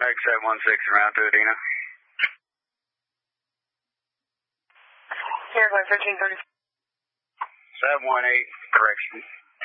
X716 around to Adena. Airline 1330. 718, correction.